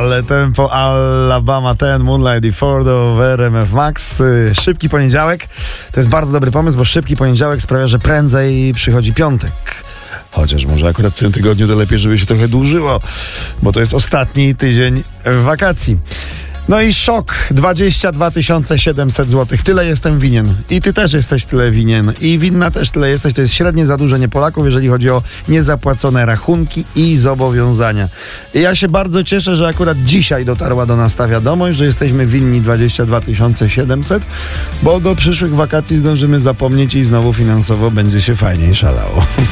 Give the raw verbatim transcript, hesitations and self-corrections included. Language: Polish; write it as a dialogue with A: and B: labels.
A: Ale tempo Alabama ten, Moonlight i Fordo w R M F Max. Szybki poniedziałek. To jest bardzo dobry pomysł, bo szybki poniedziałek sprawia, że prędzej przychodzi piątek. Chociaż może akurat w tym tygodniu to lepiej, żeby się trochę dłużyło, bo to jest ostatni tydzień wakacji. No i szok, dwadzieścia dwa tysiące siedemset złotych. Tyle jestem winien. I ty też jesteś tyle winien. I winna też tyle jesteś. To jest średnie zadłużenie Polaków, jeżeli chodzi o niezapłacone rachunki i zobowiązania. I ja się bardzo cieszę, że akurat dzisiaj dotarła do nas ta wiadomość, że jesteśmy winni dwadzieścia dwa tysiące siedemset, bo do przyszłych wakacji zdążymy zapomnieć i znowu finansowo będzie się fajniej szalało.